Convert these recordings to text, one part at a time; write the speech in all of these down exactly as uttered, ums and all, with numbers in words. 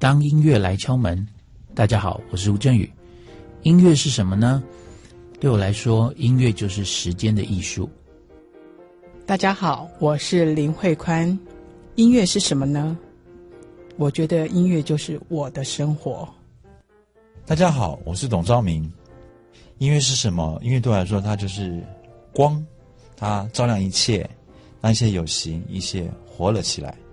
当音乐来敲门。大家好，我是吴振宇。音乐是什么呢？对我来说，音乐就是时间的艺术。 大家好，我是林慧宽。音乐是什么呢？我觉得音乐就是我的生活。 大家好，我是董昭明。音乐是什么？音乐对我来说，它就是光，它照亮一切，让一切有形，一切活了起来。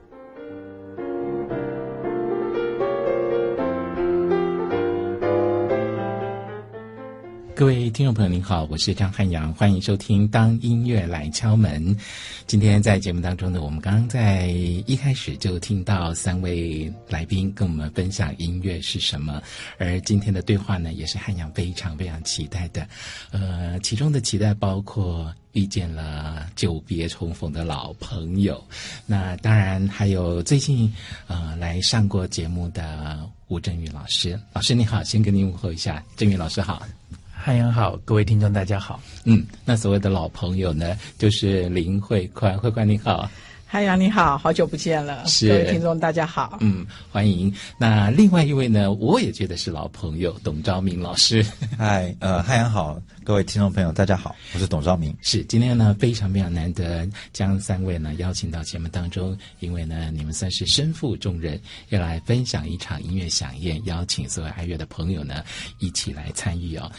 各位听众朋友您好，我是张汉阳，欢迎收听当音乐来敲门。今天在节目当中呢，我们刚刚在一开始就听到三位来宾跟我们分享音乐是什么，而今天的对话呢，也是汉阳非常非常期待的。呃，其中的期待包括遇见了久别重逢的老朋友，那当然还有最近呃来上过节目的吴振宇老师。老师你好，先跟您问候一下。振宇老师好。 汉阳好，各位听众大家好。 嗯，那所谓的老朋友呢，就是林慧宽。慧宽你好。 汉阳你好，好久不见了。 是， 各位听众大家好。 嗯，欢迎。那另外一位呢，我也觉得是老朋友，董昭明老师。 嗨，呃，汉阳好，各位听众朋友大家好，我是董昭明。 是，今天呢非常非常难得将三位呢邀请到节目当中，因为呢你们算是身负重任，要来分享一场音乐飨宴，邀请所有爱乐的朋友呢一起来参与哦。